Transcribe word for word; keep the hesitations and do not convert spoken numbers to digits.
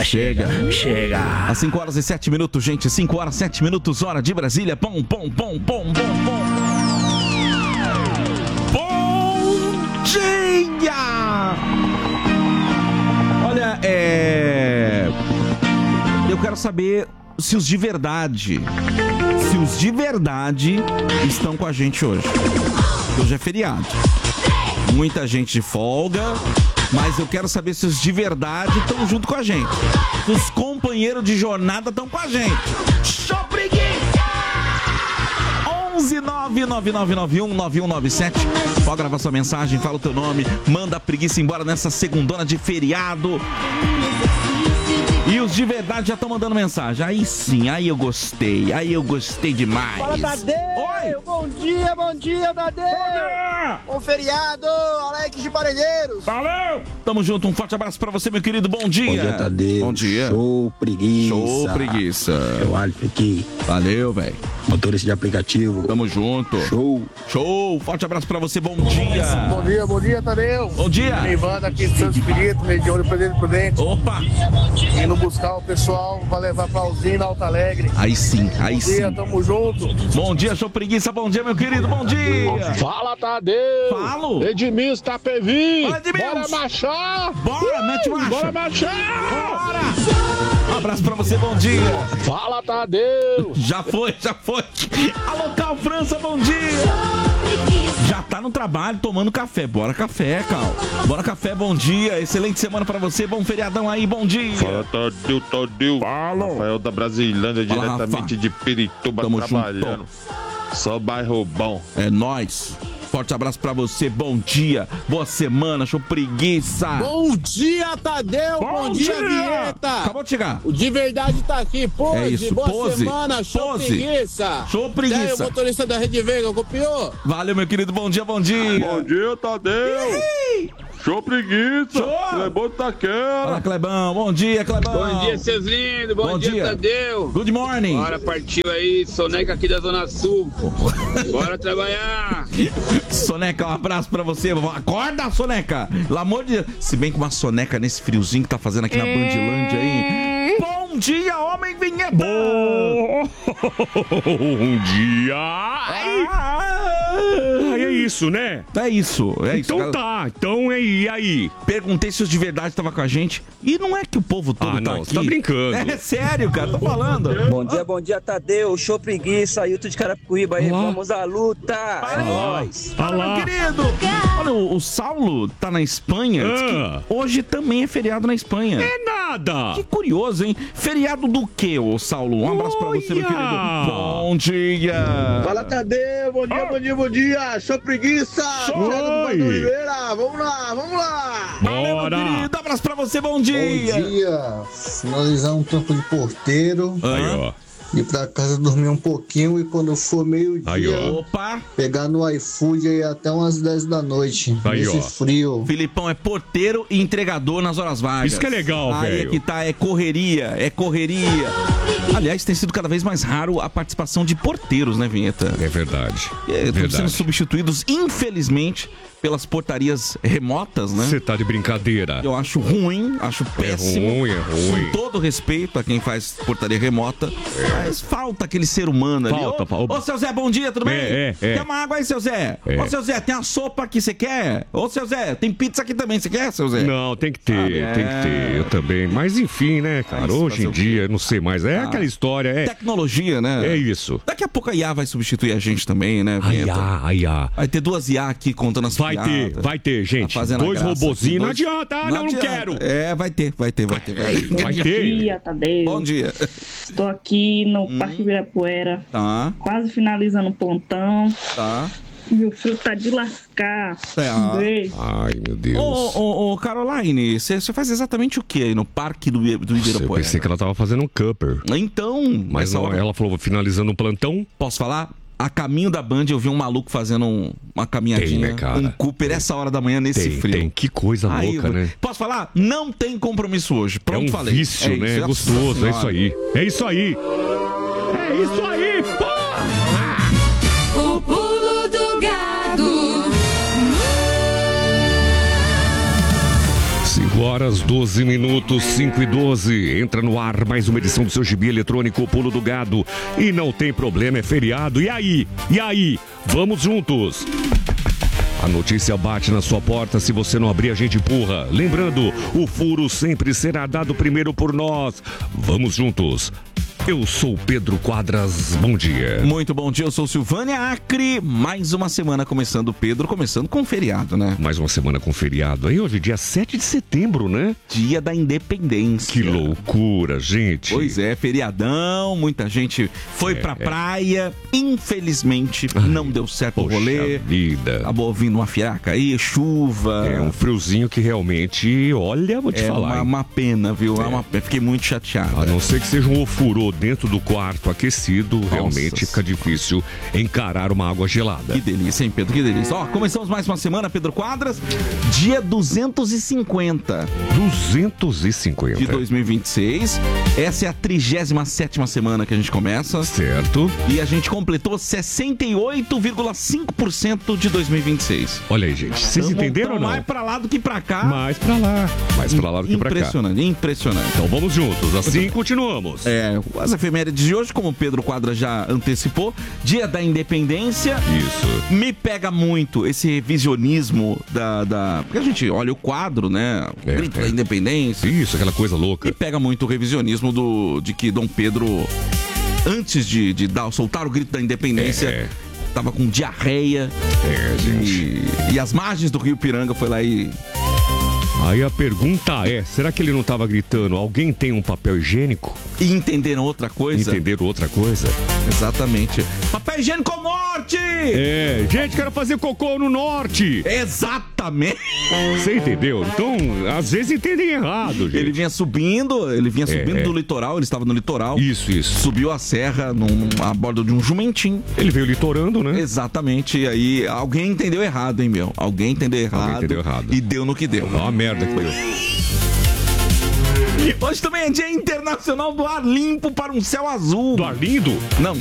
Chega. Chega. Às cinco horas e sete minutos, gente. cinco horas e sete minutos, hora de Brasília. Pom, pom, pom, pom, pom, pom. Bom dia! Olha, é... eu quero saber se os de verdade, se os de verdade estão com a gente hoje. Hoje é feriado. Muita gente de folga, mas eu quero saber se os de verdade estão junto com a gente. Se os companheiros de jornada estão com a gente. Show preguiça! onze nove nove nove nove um nove um nove sete. Pode gravar sua mensagem, fala o teu nome, manda a preguiça embora nessa segundona de feriado. E os de verdade já estão mandando mensagem. Aí sim, aí eu gostei. Aí eu gostei demais. Fala, Tadeu! Oi! Bom dia, bom dia, Tadeu! Bom dia! Bom feriado, Alex de Parelheiros! Valeu! Tamo junto, um forte abraço pra você, meu querido. Bom dia! Bom dia, Tadeu! Bom dia! Show preguiça! Show preguiça! É o Alf aqui. Valeu, velho! Motorista de aplicativo. Tamo junto! Show! Show! Forte abraço pra você, bom dia! Bom dia, bom dia, Tadeu! Bom dia! Levando aqui de Santos Espírito, meio de olho Presidente Prudente. Opa! Indo buscar o pessoal, vai levar pra usina Alto Alegre. Aí sim, aí bom sim. Bom dia, tamo junto. Bom dia, show preguiça, bom dia, meu querido, bom dia. Fala, Tadeu. Falo. Edmilson Tapevi. Fala, Edmilson. Bora marchar. Bora, uh, mete marcha. Bora marchar. Bora. Um abraço pra você, bom dia. Fala, Tadeu. Já foi, já foi. Alô, Cal França, bom dia. Já tá no trabalho tomando café. Bora café, Cal. Bora café, bom dia. Excelente semana pra você, bom feriadão aí, bom dia. Fala, Tadeu, Tadeu. Fala. Rafael da Brasilândia, Fala, diretamente Rafa. de Pirituba, Tamo trabalhando. Junto. Só bairro bom. É nóis. Forte abraço pra você, bom dia, boa semana, show preguiça. Bom dia, Tadeu, bom, bom dia, dia, Vinheta. Acabou de chegar. O de verdade tá aqui, pose, É isso, boa pose, semana, show pose. preguiça. Show preguiça. E aí, o motorista da Rede Veiga, copiou? Valeu, meu querido, bom dia, bom dia. Bom dia, Tadeu. Ih! Show preguiça. Show. Clebão Taquera. Fala, Clebão, bom dia, Clebão. Bom dia, seus lindos, bom, Bom dia, dia. Tadeu. Good morning. Bora, partiu aí, Soneca aqui da Zona Sul. Bora trabalhar. Soneca, um abraço pra você. Acorda, Soneca. Pelo amor de Deus. Se bem com uma soneca nesse friozinho que tá fazendo aqui na Bandilândia aí. Bom dia, homem vinheta. Bom dia. Ah, É isso, né? É isso, é isso. Então tá, então é e aí? Perguntei se os de verdade estavam com a gente. E não é que o povo todo Ah, tá não, aqui. você tá brincando. É sério, cara, tô falando. Bom dia, bom dia, Tadeu. Show preguiça, Ailton de Carapicuíba aí. Olá. Vamos à luta. Olha É nóis. Olha, lá. meu querido. Olha, o, o Saulo tá na Espanha. Diz que Ah. hoje também é feriado na Espanha. É nada. Que curioso, hein? Feriado do quê, ô Saulo? Um abraço pra você, meu Olha. querido. Bom dia. Fala, Tadeu, bom dia, bom dia, bom dia. Show preguiça. Thiago do Vado Oliveira. Vamos lá, vamos lá. Valeu, Bora. meu querido. Abraço pra você, bom dia. Bom dia, finalizar um tempo de porteiro, Aí, ó. ir pra casa dormir um pouquinho e quando for Aí, meio-dia, ó. Opa. pegar no iFood aí até umas dez da noite, Aí, nesse ó. frio. Filipão é porteiro e entregador nas horas vagas. Isso que é legal, Aí velho. é que tá, é correria, é correria. Aliás, tem sido cada vez mais raro a participação de porteiros, né, Vinheta? É verdade. É, Estão verdade. sendo substituídos, infelizmente, pelas portarias remotas, né? Você tá de brincadeira. Eu acho ruim, acho É péssimo. ruim, é ruim. Com todo respeito a quem faz portaria remota, mas falta aquele ser humano ali. Falta, Ô, falta. ô, seu Zé, bom dia, tudo bem? É, é, é. Quer uma água aí, seu Zé? É. Ô, seu Zé, tem a sopa aqui, você quer? Ô, seu Zé, tem pizza aqui também, você quer, seu Zé? Não, tem que ter, Ah, é. tem que ter, eu também. Mas enfim, né, cara? Mas Hoje fazer em o quê? dia, não sei mais. É Ah. aquela história, é, Tecnologia, né? é isso. Daqui a pouco a I A vai substituir a gente também, né, Ai, Vinheta? ah, ai, ah. Vai ter duas I A aqui contando as Vai piadas. ter, vai ter, gente. Tá fazendo a Dois graça robozinhos, aqui, não dois- adianta, ah, não, não adianta. quero. É, vai ter, vai ter, vai ter. Vai ter. Vai Bom ter. dia, Tadeu. Bom dia. Estou aqui no Parque Ibirapuera, Tá, quase finalizando o pontão. tá. E o frio tá de lascar. É, Um ah. beijo. Ai, meu Deus. Ô, ô, ô, Caroline, você faz exatamente o que aí no Parque do, do Nossa, eu Ibirapuera? pensei que ela tava fazendo um cupper. Então, Mas nessa não, hora, ela falou plantão. plantão. posso falar? A caminho da Band eu vi um maluco fazendo um- uma caminhadinha, Tem, né, cara? um Cooper essa hora da manhã nesse Tem, frio. tem. Que coisa Aí, louca, né? Posso falar? Não tem compromisso hoje. Pronto, é um falei. vício, É né? isso, É gostoso, é isso Nossa aí. É isso aí. É isso aí, pô! O pulo do gado. cinco cinco horas, doze minutos, cinco e doze. Entra no ar mais uma edição do seu gibi eletrônico, o Pulo do Gado. E não tem problema, é feriado. E aí? E aí? Vamos juntos! A notícia bate na sua porta, se você não abrir a gente empurra. Lembrando, o furo sempre será dado primeiro por nós. Vamos juntos. Eu sou Pedro Quadras, bom dia. Muito bom dia, eu sou Silvânia Acre. Mais uma semana começando, Pedro, começando com feriado, né? Mais uma semana com feriado. Aí hoje é dia sete de setembro, né? Dia da Independência. Que loucura, gente. Pois é, feriadão, muita gente foi é, pra praia. Infelizmente, Ai, não deu certo o rolê. Vida. Acabou vindo uma fiaca aí, chuva. É um friozinho que realmente, olha, vou te é falar. É uma, uma pena, viu? É. É uma, fiquei muito chateado. A não ser que seja um ofurô dentro do quarto aquecido, Nossa. realmente fica difícil encarar uma água gelada. Que delícia, hein, Pedro? Que delícia. Ó, começamos mais uma semana, Pedro Quadras, dia duzentos e cinquenta. duzentos e cinquenta. De dois mil e vinte e seis. Essa é a trigésima sétima semana que a gente começa. Certo. E a gente completou sessenta e oito vírgula cinco por cento de dois mil e vinte e seis. Olha aí, gente. Vocês então, entenderam ou não? Mais pra lá do que pra cá. Mais pra lá. Mais pra lá do que pra cá. Impressionante, impressionante. Então vamos juntos, assim continuamos. É, as efemérides de hoje, como o Pedro Quadra já antecipou, dia da Independência. Isso. Me pega muito esse revisionismo da... da... Porque a gente olha o quadro, né? O é, grito é. da Independência. Isso, aquela coisa louca. Me pega muito o revisionismo do, de que Dom Pedro, antes de, de dar, soltar o grito da Independência... É. Tava com diarreia. É, gente. E, e as margens do Rio Piranga foi lá e... Aí a pergunta é, será que ele não estava gritando, alguém tem um papel higiênico? E entenderam outra coisa? Entenderam outra coisa? Exatamente. Papel higiênico morte! É, gente, quero fazer cocô no norte! Exatamente! Você entendeu? Então, às vezes entendem errado, gente. Ele vinha subindo, ele vinha subindo é, do litoral, ele estava no litoral. Isso, isso. Subiu a serra num, a bordo de um jumentinho. Ele veio litorando, né? Exatamente, e aí alguém entendeu errado, hein, meu? Alguém entendeu errado. Alguém entendeu errado. E deu no que deu. Ó a merda que deu. Hoje também é Dia Internacional do Ar Limpo para um Céu Azul. Do ar lindo? Não,